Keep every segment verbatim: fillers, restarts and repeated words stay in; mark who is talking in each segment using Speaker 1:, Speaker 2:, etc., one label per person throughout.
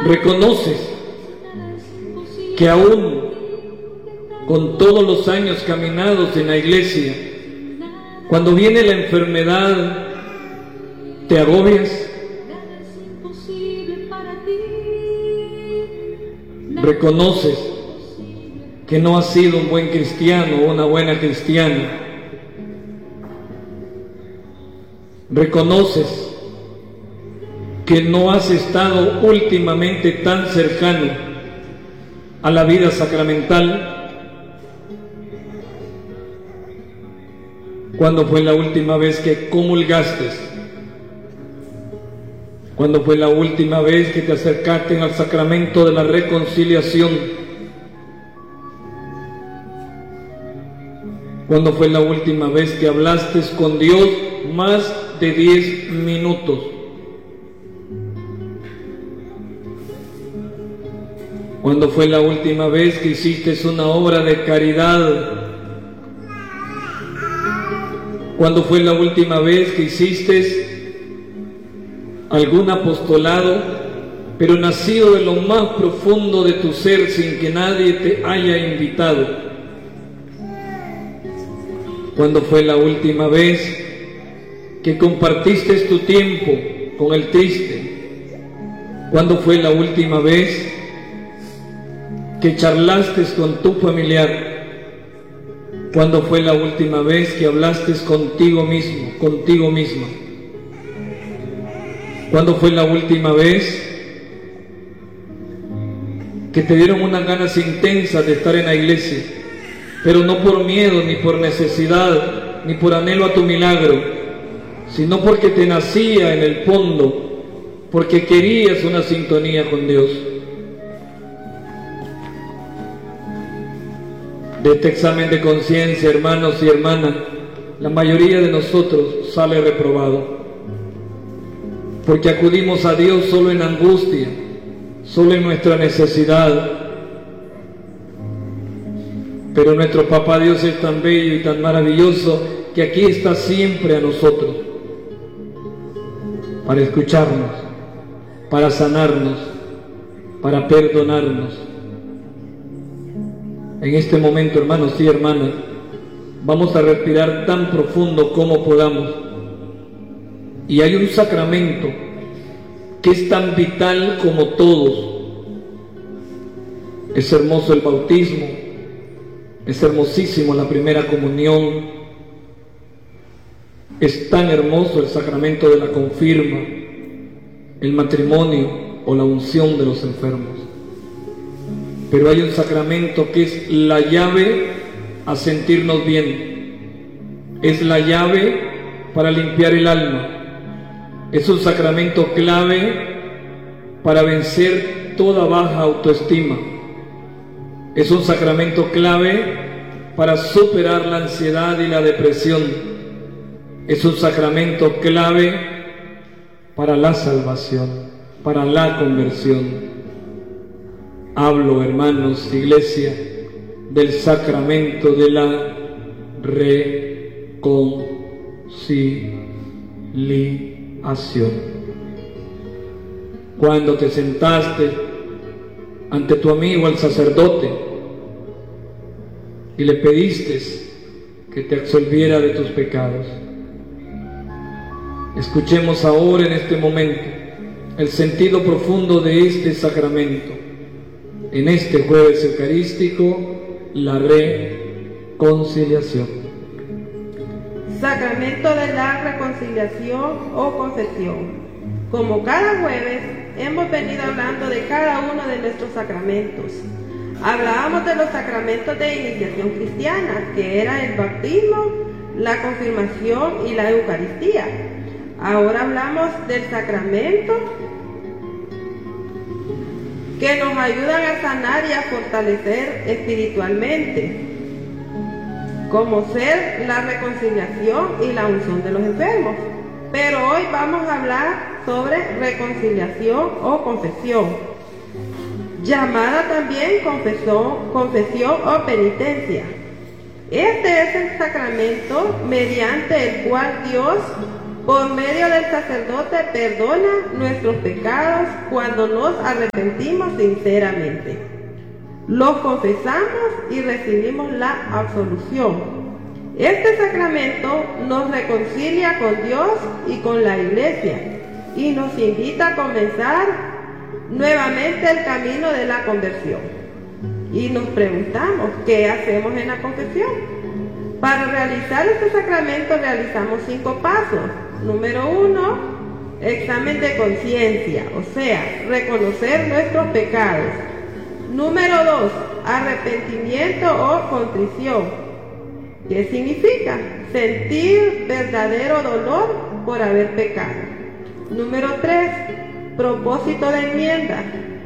Speaker 1: Reconoces que aún con todos los años caminados en la iglesia, cuando viene la enfermedad, te agobias. Reconoces que no has sido un buen cristiano o una buena cristiana. Reconoces que no has estado últimamente tan cercano a la vida sacramental. ¿Cuándo fue la última vez que comulgaste? ¿Cuándo fue la última vez que te acercaste al sacramento de la reconciliación? ¿Cuándo fue la última vez que hablaste con Dios más de diez minutos? ¿Cuándo fue la última vez que hiciste una obra de caridad? ¿Cuándo fue la última vez que hiciste algún apostolado, pero nacido de lo más profundo de tu ser sin que nadie te haya invitado? ¿Cuándo fue la última vez que compartiste tu tiempo con el triste? ¿Cuándo fue la última vez que charlaste con tu familiar? ¿Cuándo fue la última vez que hablaste contigo mismo, contigo misma? ¿Cuándo fue la última vez que te dieron unas ganas intensas de estar en la iglesia, pero no por miedo, ni por necesidad, ni por anhelo a tu milagro, sino porque te nacía en el fondo, porque querías una sintonía con Dios? De este examen de conciencia, hermanos y hermanas, la mayoría de nosotros sale reprobado, porque acudimos a Dios solo en angustia, solo en nuestra necesidad. Pero nuestro Papá Dios es tan bello y tan maravilloso que aquí está siempre a nosotros, para escucharnos, para sanarnos, para perdonarnos. En este momento, hermanos y hermanas, vamos a respirar tan profundo como podamos. Y hay un sacramento que es tan vital como todos. Es hermoso el bautismo, es hermosísimo la primera comunión, es tan hermoso el sacramento de la confirma, el matrimonio o la unción de los enfermos. Pero hay un sacramento que es la llave a sentirnos bien, es la llave para limpiar el alma, es un sacramento clave para vencer toda baja autoestima, es un sacramento clave para superar la ansiedad y la depresión, es un sacramento clave para la salvación, para la conversión. Hablo, hermanos, iglesia, del sacramento de la reconciliación. Cuando te sentaste ante tu amigo el sacerdote y le pediste que te absolviera de tus pecados. Escuchemos ahora en este momento el sentido profundo de este sacramento. En este jueves eucarístico, la reconciliación.
Speaker 2: Sacramento de la reconciliación o confesión. Como cada jueves, hemos venido hablando de cada uno de nuestros sacramentos. Hablábamos de los sacramentos de iniciación cristiana, que era el bautismo, la confirmación y la Eucaristía. Ahora hablamos del sacramento que nos ayudan a sanar y a fortalecer espiritualmente, como ser la reconciliación y la unción de los enfermos. Pero hoy vamos a hablar sobre reconciliación o confesión, llamada también confesión, confesión o penitencia. Este es el sacramento mediante el cual Dios por medio del sacerdote perdona nuestros pecados cuando nos arrepentimos sinceramente. Los confesamos y recibimos la absolución. Este sacramento nos reconcilia con Dios y con la Iglesia y nos invita a comenzar nuevamente el camino de la conversión. Y nos preguntamos, ¿qué hacemos en la confesión? Para realizar este sacramento realizamos cinco pasos. Número uno, examen de conciencia, o sea, reconocer nuestros pecados. Número dos, arrepentimiento o contrición. ¿Qué significa? Sentir verdadero dolor por haber pecado. Número tres, propósito de enmienda.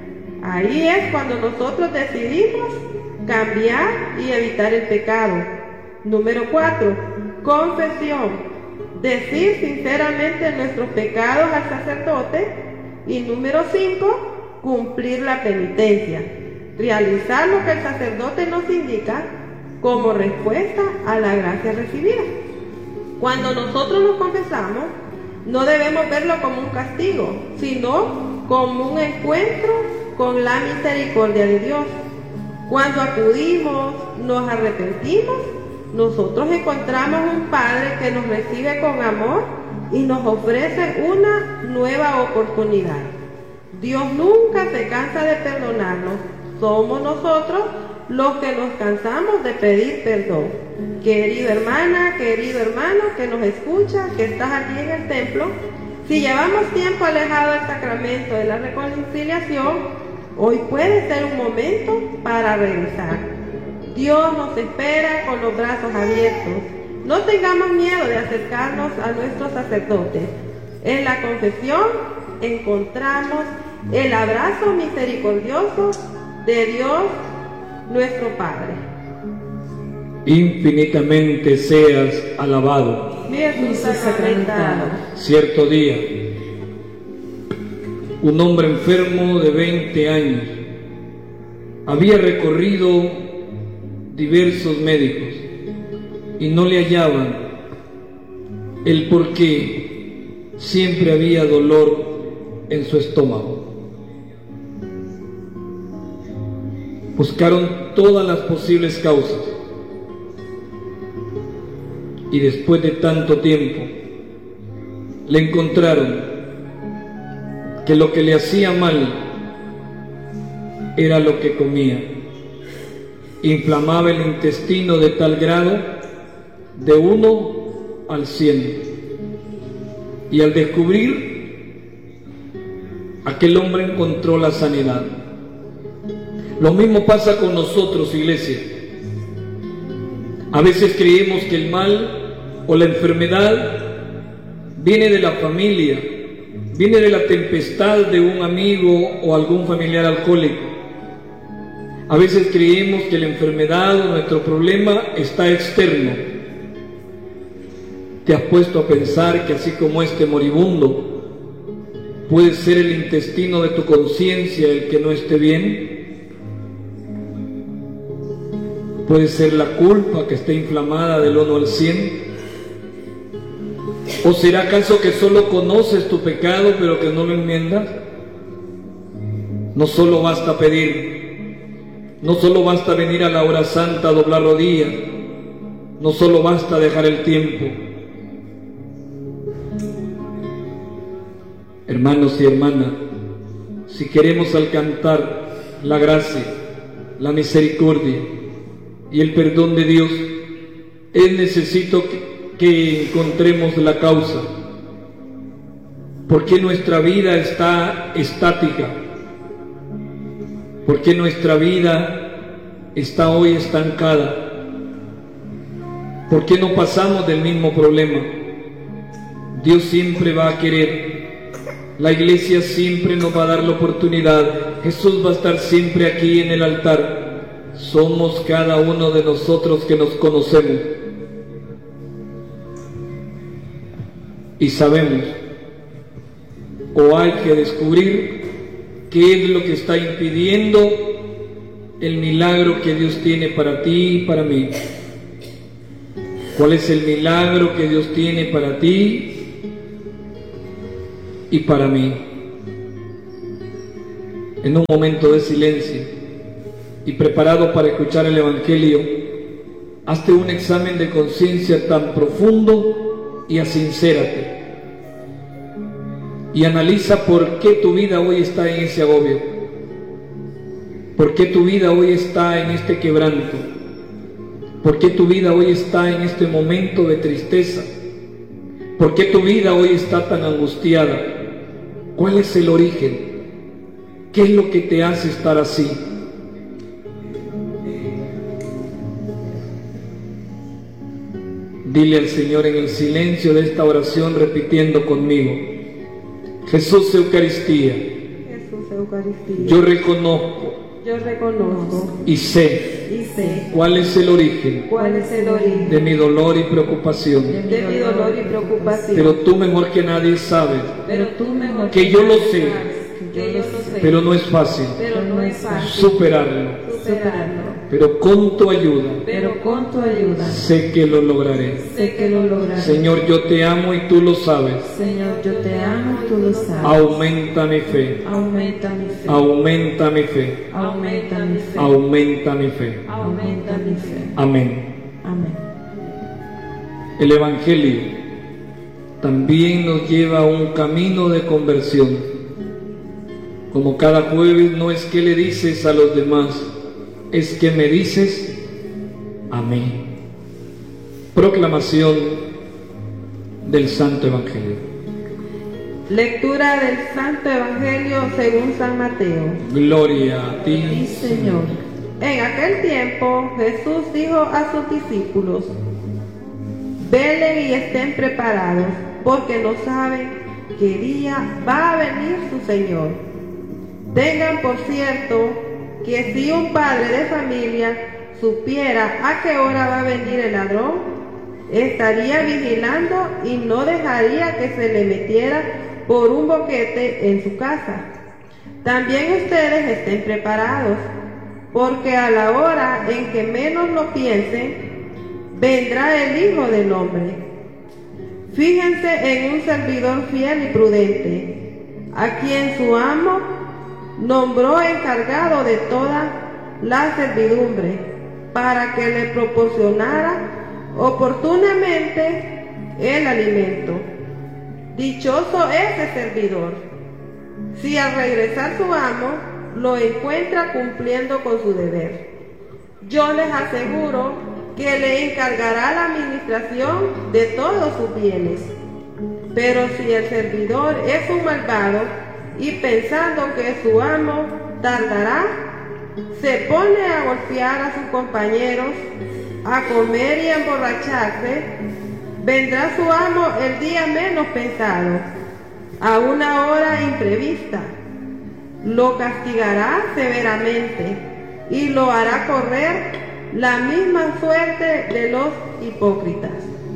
Speaker 2: Ahí es cuando nosotros decidimos cambiar y evitar el pecado. Número cuatro, confesión. Decir sinceramente nuestros pecados al sacerdote. Y número cinco, cumplir la penitencia. Realizar lo que el sacerdote nos indica como respuesta a la gracia recibida. Cuando nosotros nos confesamos, no debemos verlo como un castigo, sino como un encuentro con la misericordia de Dios. Cuando acudimos, nos arrepentimos, nosotros encontramos un Padre que nos recibe con amor y nos ofrece una nueva oportunidad. Dios nunca se cansa de perdonarnos, somos nosotros los que nos cansamos de pedir perdón. Querida hermana, querido hermano que nos escucha, que estás aquí en el templo, si llevamos tiempo alejado del sacramento de la reconciliación, hoy puede ser un momento para regresar. Dios nos espera con los brazos abiertos. No tengamos miedo de acercarnos a nuestros sacerdotes. En la confesión encontramos el abrazo misericordioso de Dios nuestro Padre.
Speaker 1: Infinitamente seas alabado.
Speaker 2: Jesús sacramentado.
Speaker 1: Cierto día, un hombre enfermo de veinte años había recorrido diversos médicos y no le hallaban el por qué siempre había dolor en su estómago. Buscaron todas las posibles causas y después de tanto tiempo le encontraron que lo que le hacía mal era lo que comía. Inflamaba el intestino de tal grado de uno al cien. Y al descubrir, aquel hombre encontró la sanidad. Lo mismo pasa con nosotros, iglesia. A veces creemos que el mal o la enfermedad viene de la familia, viene de la tempestad de un amigo o algún familiar alcohólico. A veces creemos que la enfermedad o nuestro problema está externo. ¿Te has puesto a pensar que así como este moribundo, puede ser el intestino de tu conciencia el que no esté bien? ¿Puede ser la culpa que esté inflamada del uno al cien? ¿O será acaso que solo conoces tu pecado pero que no lo enmiendas? No solo basta pedir, no solo basta venir a la hora santa a doblar rodillas, no solo basta dejar el tiempo. Hermanos y hermanas, si queremos alcanzar la gracia, la misericordia y el perdón de Dios, es necesario que, que encontremos la causa. ¿Por qué nuestra vida está estática? ¿Por qué nuestra vida está hoy estancada? ¿Por qué no pasamos del mismo problema? Dios siempre va a querer. La iglesia siempre nos va a dar la oportunidad. Jesús va a estar siempre aquí en el altar. Somos cada uno de nosotros que nos conocemos y sabemos, o hay que descubrir qué es lo que está impidiendo el milagro que Dios tiene para ti y para mí. ¿Cuál es el milagro que Dios tiene para ti y para mí. En un momento de silencio y preparado para escuchar el Evangelio, hazte un examen de conciencia tan profundo y asincérate. Y analiza por qué tu vida hoy está en ese agobio, por qué tu vida hoy está en este quebranto, por qué tu vida hoy está en este momento de tristeza, por qué tu vida hoy está tan angustiada. ¿Cuál es el origen? ¿Qué es lo que te hace estar así? Dile al Señor en el silencio de esta oración, repitiendo conmigo: Jesús Eucaristía,
Speaker 2: Jesús Eucaristía,
Speaker 1: yo reconozco,
Speaker 2: yo reconozco
Speaker 1: y sé,
Speaker 2: y sé
Speaker 1: cuál es el origen,
Speaker 2: cuál es el origen
Speaker 1: de mi dolor y preocupación.
Speaker 2: de mi dolor y preocupación.
Speaker 1: Pero tú mejor que nadie sabes
Speaker 2: Pero tú mejor
Speaker 1: que yo lo sé,
Speaker 2: que yo lo sé,
Speaker 1: pero no es fácil
Speaker 2: pero no es fácil
Speaker 1: superarlo.
Speaker 2: superarlo.
Speaker 1: Pero con tu ayuda
Speaker 2: Pero con tu ayuda
Speaker 1: sé que lo lograré.
Speaker 2: sé que lo lograré.
Speaker 1: Señor, yo te amo y tú lo sabes.
Speaker 2: Señor, yo te amo, tú lo sabes.
Speaker 1: Aumenta mi fe,
Speaker 2: Aumenta mi fe.
Speaker 1: aumenta mi fe,
Speaker 2: Aumenta mi fe.
Speaker 1: aumenta mi fe.
Speaker 2: Aumenta mi fe.
Speaker 1: Amén.
Speaker 2: Amén.
Speaker 1: El Evangelio también nos lleva a un camino de conversión. Como cada jueves, no es que le dices a los demás, es que me dices a mí. Proclamación del Santo Evangelio.
Speaker 2: Lectura del Santo Evangelio según San Mateo.
Speaker 1: Gloria a ti,
Speaker 2: Sí, Señor. En aquel tiempo Jesús dijo a sus discípulos: velen y estén preparados, porque no saben qué día va a venir su Señor. Tengan por cierto que si un padre de familia supiera a qué hora va a venir el ladrón, estaría vigilando y no dejaría que se le metiera por un boquete en su casa. También ustedes estén preparados, porque a la hora en que menos lo piensen, vendrá el Hijo del Hombre. Fíjense en un servidor fiel y prudente, a quien su amo nombró encargado de toda la servidumbre, para que le proporcionara oportunamente el alimento. Dichoso ese servidor, si al regresar su amo lo encuentra cumpliendo con su deber. Yo les aseguro que le encargará la administración de todos sus bienes. Pero si el servidor es un malvado y pensando que su amo tardará, se pone a golpear a sus compañeros, a comer y a emborracharse, vendrá su amo el día menos pensado, a una hora imprevista. Lo castigará severamente y lo hará correr la misma suerte de los hipócritas.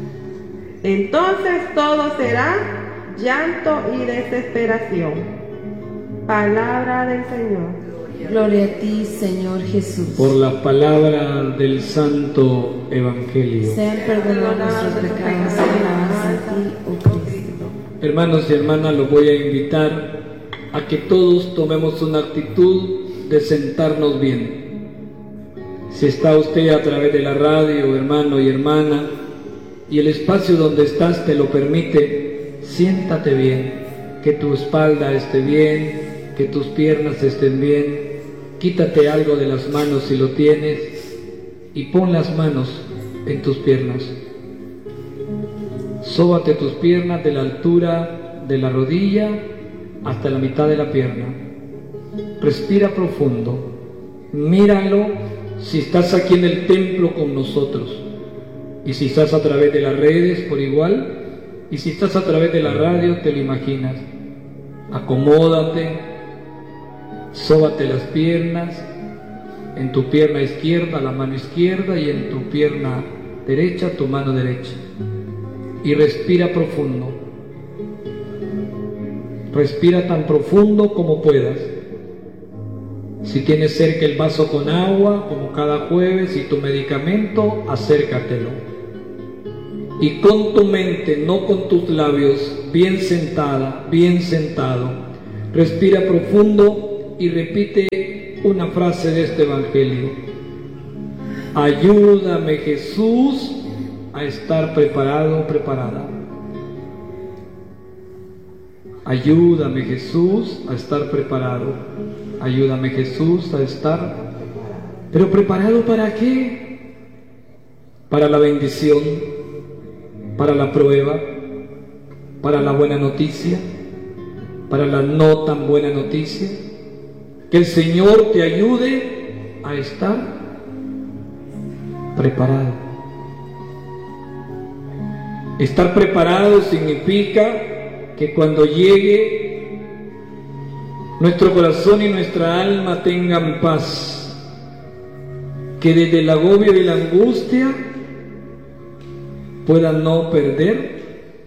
Speaker 2: Entonces todo será llanto y desesperación. Palabra del Señor.
Speaker 3: Gloria a ti, Señor Jesús.
Speaker 1: Por la palabra del Santo Evangelio.
Speaker 3: Sean perdonados nuestros pecados y alabanza a ti, oh Cristo.
Speaker 1: Hermanos y hermanas, los voy a invitar a que todos tomemos una actitud de sentarnos bien. Si está usted a través de la radio, hermano y hermana, y el espacio donde estás te lo permite, siéntate bien, que tu espalda esté bien, que tus piernas estén bien. Quítate algo de las manos si lo tienes y pon las manos en tus piernas. Sóbate tus piernas de la altura de la rodilla hasta la mitad de la pierna. Respira profundo. Míralo si estás aquí en el templo con nosotros, y si estás a través de las redes por igual, y si estás a través de la radio te lo imaginas. Acomódate. Sóbate las piernas, en tu pierna izquierda la mano izquierda y en tu pierna derecha tu mano derecha. Y respira profundo. Respira tan profundo como puedas. Si tienes cerca el vaso con agua, como cada jueves, y tu medicamento, acércatelo. Y con tu mente, no con tus labios, bien sentada, bien sentado. Respira profundo y repite una frase de este Evangelio. Ayúdame, Jesús, a estar preparado, preparada. Ayúdame, Jesús, a estar preparado. Ayúdame, Jesús, a estar... ¿Pero preparado para qué? Para la bendición, para la prueba, para la buena noticia, para la no tan buena noticia. Que el Señor te ayude a estar preparado. Estar preparado significa que cuando llegue nuestro corazón y nuestra alma tengan paz, que desde el agobio y la angustia puedan no perder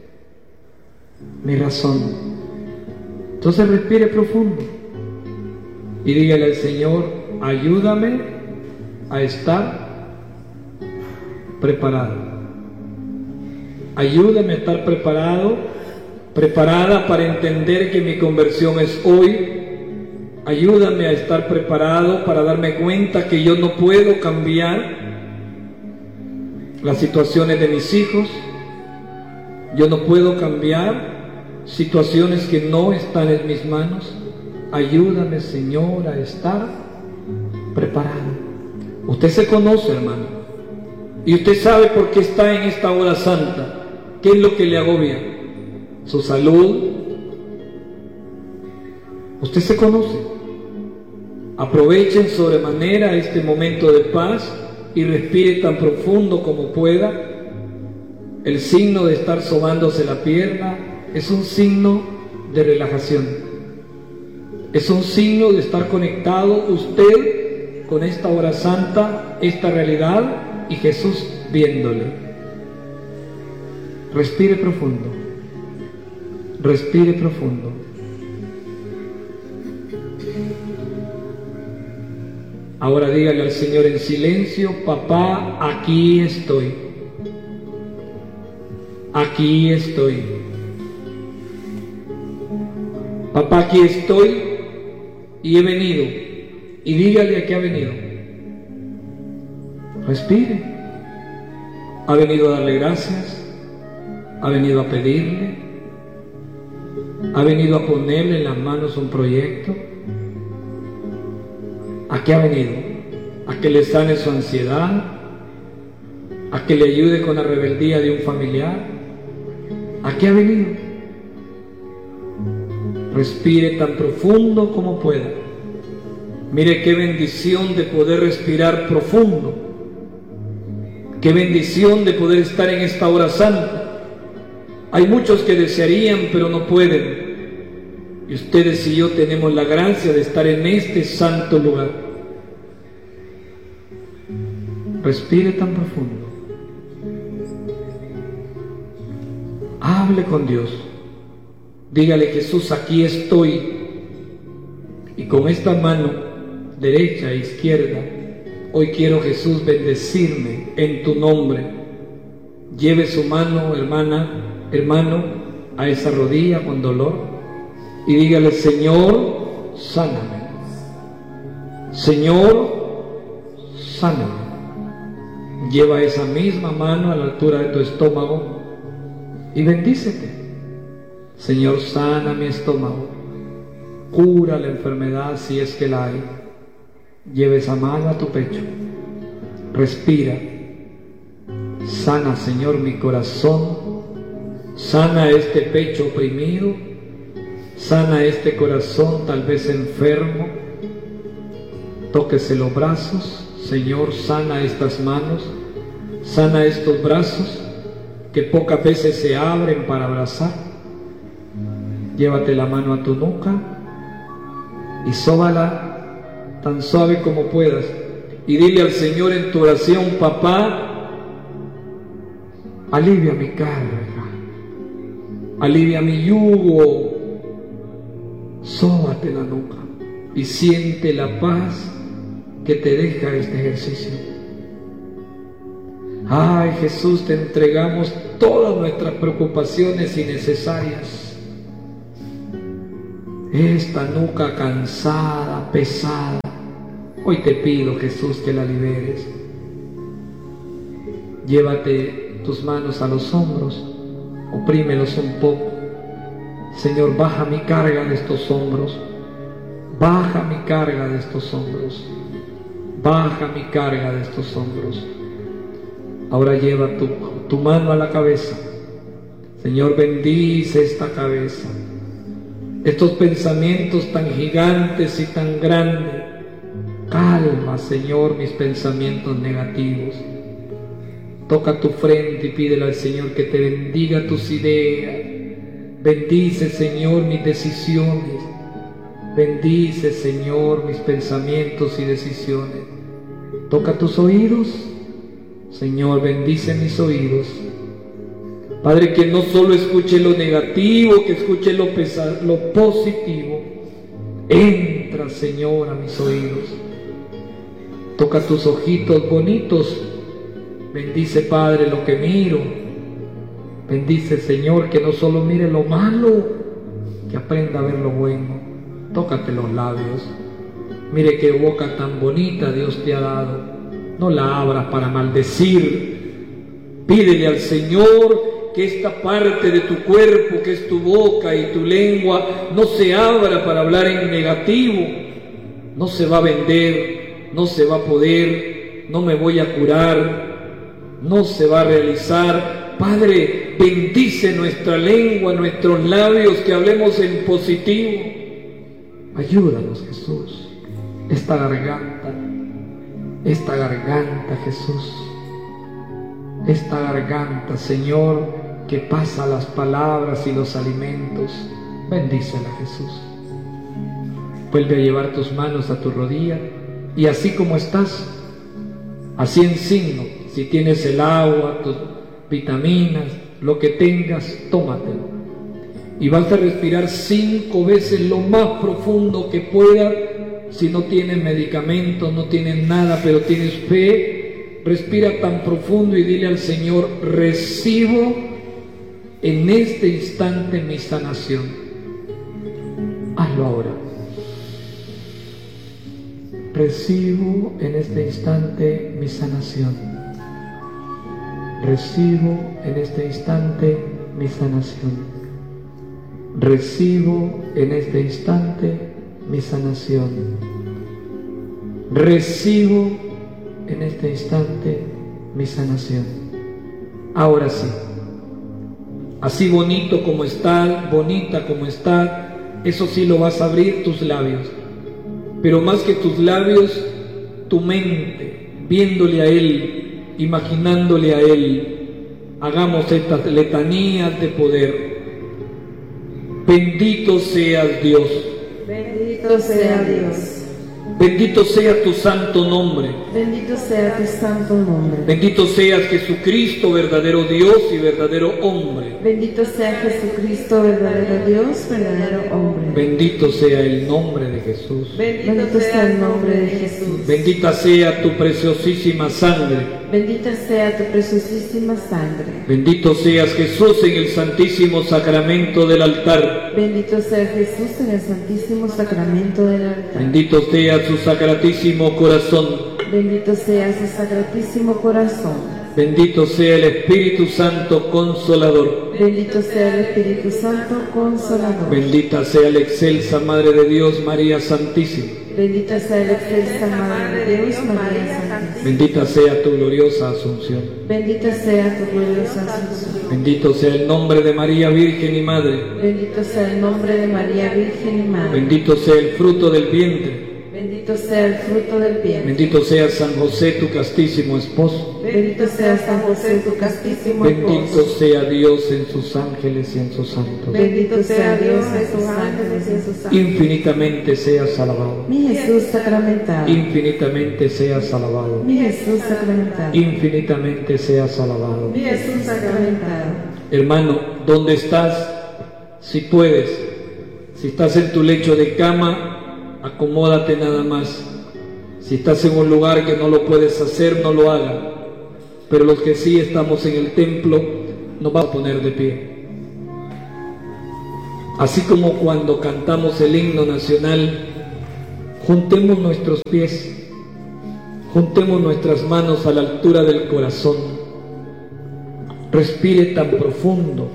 Speaker 1: mi razón. Entonces respire profundo y dígale al Señor, ayúdame a estar preparado. Ayúdame a estar preparado, preparada para entender que mi conversión es hoy. Ayúdame a estar preparado para darme cuenta que yo no puedo cambiar las situaciones de mis hijos. Yo no puedo cambiar situaciones que no están en mis manos. Ayúdame, Señor, a estar preparado. Usted se conoce, hermano, y usted sabe por qué está en esta hora santa. ¿Qué es lo que le agobia? Su salud. Usted se conoce. Aprovechen sobremanera este momento de paz y respire tan profundo como pueda. El signo de estar sobándose la pierna es un signo de relajación. Es un signo de estar conectado usted con esta hora santa, esta realidad y Jesús viéndole. Respire profundo. Respire profundo. Ahora dígale al Señor en silencio, papá, aquí estoy. Aquí estoy. Papá, aquí estoy y he venido. Y dígale a qué ha venido. Respire. Ha venido a darle gracias. Ha venido a pedirle. Ha venido a ponerle en las manos un proyecto. ¿A qué ha venido? ¿A que le sane su ansiedad? ¿A que le ayude con la rebeldía de un familiar? ¿A qué ha venido? Respire tan profundo como pueda. Mire qué bendición de poder respirar profundo. Qué bendición de poder estar en esta hora santa. Hay muchos que desearían, pero no pueden. Y ustedes y yo tenemos la gracia de estar en este santo lugar. Respire tan profundo. Hable con Dios. Dígale, Jesús, aquí estoy. Y con esta mano, derecha e izquierda, hoy quiero, Jesús, bendecirme en tu nombre. Lleve su mano, hermana, hermano, a esa rodilla con dolor y dígale, Señor, sáname. Señor, sáname. Lleva esa misma mano a la altura de tu estómago y bendícete. Señor, sana mi estómago. Cura la enfermedad si es que la hay. Lleva esa mano a tu pecho. Respira. Sana, Señor, mi corazón. Sana este pecho oprimido. Sana este corazón tal vez enfermo. Tóquese los brazos. Señor, sana estas manos. Sana estos brazos que pocas veces se abren para abrazar. Llévate la mano a tu nuca y sóbala tan suave como puedas. Y dile al Señor en tu oración, papá, alivia mi carga, alivia mi yugo. Sóbate la nuca y siente la paz que te deja este ejercicio. Ay, Jesús, te entregamos todas nuestras preocupaciones innecesarias. Esta nuca cansada, pesada, hoy te pido, Jesús, que la liberes. Llévate tus manos a los hombros, oprímelos un poco. Señor, baja mi carga de estos hombros, baja mi carga de estos hombros, baja mi carga de estos hombros. Ahora lleva tu, tu mano a la cabeza. Señor, bendice esta cabeza, estos pensamientos tan gigantes y tan grandes. Calma, Señor, mis pensamientos negativos. Toca tu frente y pídele al Señor que te bendiga tus ideas. Bendice, Señor, mis decisiones. Bendice, Señor, mis pensamientos y decisiones. Toca tus oídos. Señor, bendice mis oídos. Padre, que no solo escuche lo negativo, que escuche lo, pesa- lo positivo. Entra, Señor, a mis oídos. Toca tus ojitos bonitos. Bendice, Padre, lo que miro. Bendice, Señor, que no solo mire lo malo, que aprenda a ver lo bueno. Tócate los labios. Mire qué boca tan bonita Dios te ha dado. No la abras para maldecir. Pídele al Señor que esta parte de tu cuerpo, que es tu boca y tu lengua, no se abra para hablar en negativo. No se va a vender, no se va a poder, no me voy a curar, no se va a realizar. Padre, bendice nuestra lengua, nuestros labios, que hablemos en positivo. Ayúdanos, Jesús. Esta garganta, esta garganta, Jesús. Esta garganta, Señor, que pasa las palabras y los alimentos. Bendícela, Jesús. Vuelve a llevar tus manos a tu rodilla y así como estás, así en signo, si tienes el agua, tus vitaminas, lo que tengas, tómatelo. Y vas a respirar cinco veces lo más profundo que puedas. Si no tienes medicamentos, no tienes nada, pero tienes fe, respira tan profundo y dile al Señor: recibo en este instante mi sanación. Hazlo ahora. Recibo en este instante mi sanación. Recibo en este instante mi sanación. Recibo en este instante mi sanación. Recibo en este instante mi sanación. Ahora sí, así bonito como está, bonita como está, eso sí lo vas a abrir tus labios. Pero más que tus labios, tu mente, viéndole a Él, imaginándole a Él. Hagamos estas letanías de poder. Bendito seas Dios.
Speaker 3: Bendito sea Dios.
Speaker 1: Bendito sea tu santo nombre.
Speaker 3: Bendito sea tu santo nombre.
Speaker 1: Bendito seas Jesucristo, verdadero Dios y verdadero hombre.
Speaker 3: Bendito sea Jesucristo, verdadero Dios, verdadero hombre.
Speaker 1: Bendito sea el nombre de Jesús.
Speaker 3: Bendito sea el nombre de Jesús.
Speaker 1: Bendita sea tu preciosísima sangre.
Speaker 3: Bendita sea tu preciosísima sangre.
Speaker 1: Bendito seas Jesús en el santísimo sacramento del altar.
Speaker 3: Bendito sea Jesús en el santísimo sacramento del altar.
Speaker 1: Bendito sea su sacratísimo corazón.
Speaker 3: Bendito sea su sacratísimo corazón.
Speaker 1: Bendito sea el Espíritu Santo Consolador.
Speaker 3: Bendito sea el Espíritu Santo Consolador.
Speaker 1: Bendita sea la excelsa Madre de Dios, María Santísima.
Speaker 3: Bendita sea la excelsa Madre de Dios, María Santísima.
Speaker 1: Bendita sea tu gloriosa Asunción.
Speaker 3: Bendita sea tu gloriosa Asunción.
Speaker 1: Bendito sea el nombre de María Virgen y Madre.
Speaker 3: Bendito sea el nombre de María Virgen y Madre.
Speaker 1: Bendito sea el fruto del vientre.
Speaker 3: Bendito sea el fruto del vientre.
Speaker 1: Bendito sea San José, tu castísimo esposo.
Speaker 3: Bendito sea San José, tu castísimo
Speaker 1: Bendito
Speaker 3: esposo.
Speaker 1: sea Dios en sus ángeles y en sus santos.
Speaker 3: Bendito sea Dios en sus ángeles y en sus santos.
Speaker 1: Infinitamente seas alabado.
Speaker 3: Mi Jesús sacramentado.
Speaker 1: Infinitamente seas alabado.
Speaker 3: Mi Jesús sacramentado.
Speaker 1: Infinitamente seas alabado.
Speaker 3: Mi Jesús sacramentado.
Speaker 1: Hermano, ¿dónde estás? Si puedes, si estás en tu lecho de cama, acomódate nada más. Si estás en un lugar que no lo puedes hacer, no lo hagas. pero los que sí estamos en el templo nos vamos a poner de pie. Así como cuando cantamos el himno nacional, juntemos nuestros pies, juntemos nuestras manos a la altura del corazón. Respire tan profundo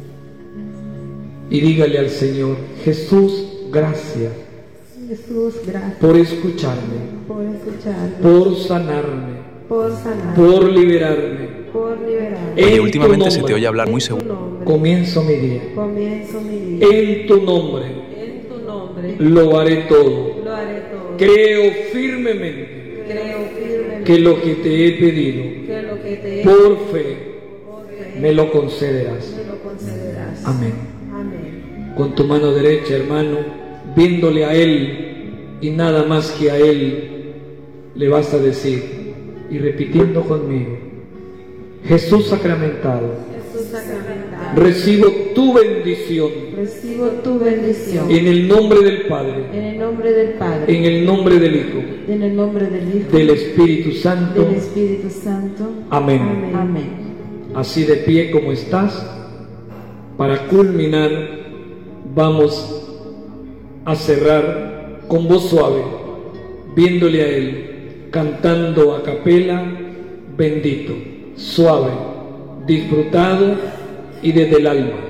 Speaker 1: y dígale al Señor: Jesús, gracias.
Speaker 3: Jesús, gracias
Speaker 1: por escucharme,
Speaker 3: por escucharme,
Speaker 1: por sanarme,
Speaker 3: por sanarme,
Speaker 1: por liberarme,
Speaker 3: por liberarme.
Speaker 1: En
Speaker 4: Oye, últimamente
Speaker 1: tu
Speaker 4: se te
Speaker 1: nombre,
Speaker 4: oye hablar muy
Speaker 3: En tu
Speaker 4: seguro.
Speaker 3: nombre,
Speaker 1: comienzo mi día.
Speaker 3: comienzo mi día.
Speaker 1: En tu nombre
Speaker 3: En tu nombre
Speaker 1: lo haré todo.
Speaker 3: lo haré todo.
Speaker 1: Creo firmemente
Speaker 3: Creo firmemente
Speaker 1: que lo que te he pedido,
Speaker 3: que lo que te he
Speaker 1: por fe,
Speaker 3: por fe,
Speaker 1: me lo concederás.
Speaker 3: me lo concederás.
Speaker 1: Amén.
Speaker 3: Amén.
Speaker 1: Con tu mano derecha, hermano, viéndole a Él y nada más que a Él, le vas a decir, y repitiendo conmigo: Jesús sacramentado,
Speaker 3: Jesús sacramentado,
Speaker 1: recibo tu bendición
Speaker 3: recibo tu bendición.
Speaker 1: en el nombre del Padre,
Speaker 3: En el nombre del Padre,
Speaker 1: en el nombre del Hijo,
Speaker 3: en el nombre del Hijo,
Speaker 1: del Espíritu Santo.
Speaker 3: del Espíritu Santo.
Speaker 1: Amén.
Speaker 3: Amén. Amén.
Speaker 1: Así de pie como estás, para culminar, vamos a cerrar con voz suave, viéndole a Él, cantando a capela, bendito, suave, disfrutado y desde el alma.